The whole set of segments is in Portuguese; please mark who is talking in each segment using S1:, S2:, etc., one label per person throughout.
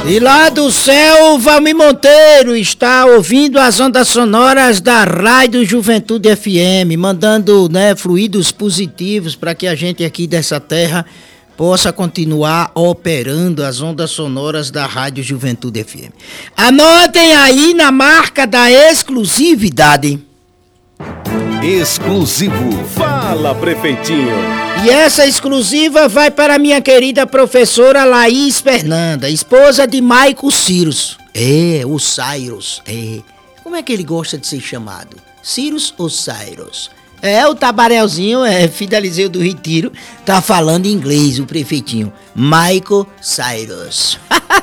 S1: E lá do céu, Valmir Monteiro está ouvindo as ondas sonoras da Rádio Juventude FM, mandando, fluidos positivos para que a gente aqui dessa terra possa continuar operando as ondas sonoras da Rádio Juventude FM. Anotem aí na marca da exclusividade.
S2: Exclusivo. Fala, prefeitinho.
S1: E essa exclusiva vai para minha querida professora Laís Fernanda, esposa de Maico Cyrus. O Cyrus. Como é que ele gosta de ser chamado? Cyrus ou Cyrus? O Tabarelzinho, Fidelizeu do Retiro, tá falando inglês, o prefeitinho. Michael Cyrus.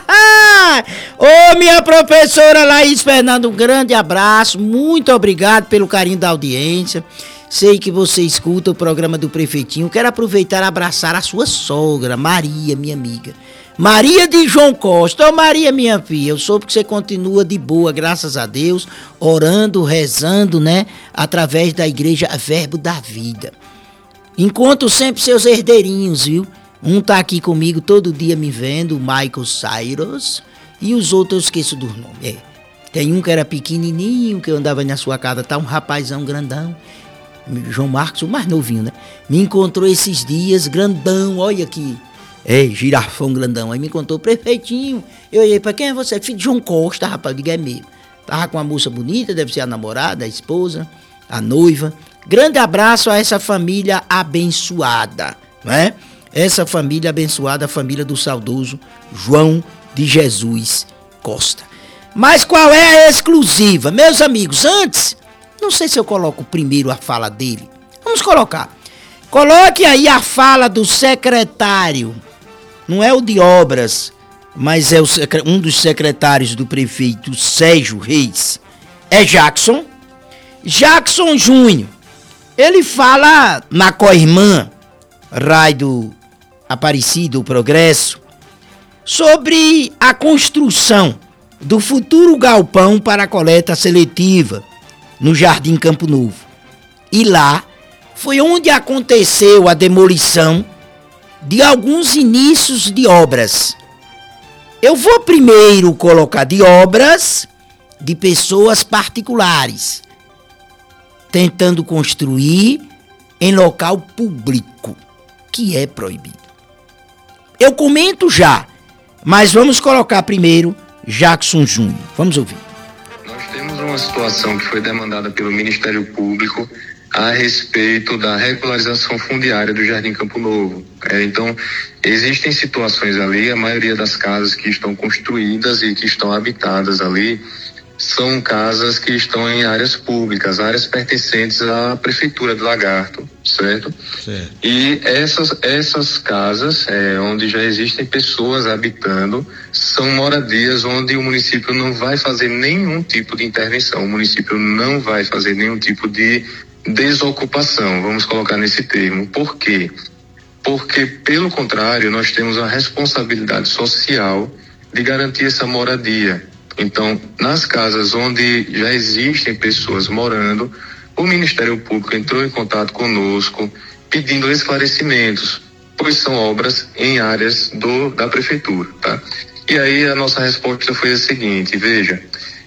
S1: Ô, minha professora Laís Fernanda, um grande abraço, muito obrigado pelo carinho da audiência. Sei que você escuta o programa do prefeitinho. Quero aproveitar e abraçar a sua sogra, Maria, minha amiga. Maria de João Costa. Ô Maria, minha filha, eu soube que você continua de boa, graças a Deus, orando, rezando, através da igreja Verbo da Vida. Encontro sempre seus herdeirinhos, viu? Um tá aqui comigo todo dia me vendo, o Michael Cyrus, e os outros eu esqueço dos nomes. Tem um que era pequenininho, que eu andava na sua casa, tá um rapazão grandão. João Marcos, o mais novinho, me encontrou esses dias, grandão, olha aqui. Girafão grandão. Aí me contou, prefeitinho. Eu olhei, pra quem é você? Filho de João Costa, rapaz. Eu digo, é mesmo. Tava com uma moça bonita, deve ser a namorada, a esposa, a noiva. Grande abraço a essa família abençoada, Essa família abençoada, a família do saudoso João de Jesus Costa. Mas qual é a exclusiva? Meus amigos, antes, não sei se eu coloco primeiro a fala dele. Vamos colocar. Coloque aí a fala do secretário. Não é o de obras, mas é um dos secretários do prefeito Sérgio Reis. É Jackson. Jackson Júnior. Ele fala na Coirmã, Raio do Aparecido, Progresso, sobre a construção do futuro galpão para a coleta seletiva no Jardim Campo Novo. E lá foi onde aconteceu a demolição de alguns inícios de obras. Eu vou primeiro colocar de obras de pessoas particulares, tentando construir em local público, que é proibido. Eu comento já, mas vamos colocar primeiro Jackson Júnior. Vamos ouvir.
S3: Nós temos uma situação que foi demandada pelo Ministério Público a respeito da regularização fundiária do Jardim Campo Novo. Então, existem situações ali, a maioria das casas que estão construídas e que estão habitadas ali são casas que estão em áreas públicas, áreas pertencentes à Prefeitura do Lagarto, certo? Certo. E essas casas, onde já existem pessoas habitando, são moradias onde o município não vai fazer nenhum tipo de intervenção, o município não vai fazer nenhum tipo de desocupação, vamos colocar nesse termo. Por quê? Porque, pelo contrário, nós temos a responsabilidade social de garantir essa moradia. Então, nas casas onde já existem pessoas morando, o Ministério Público entrou em contato conosco pedindo esclarecimentos, pois são obras em áreas da Prefeitura, tá? E aí a nossa resposta foi a seguinte, veja,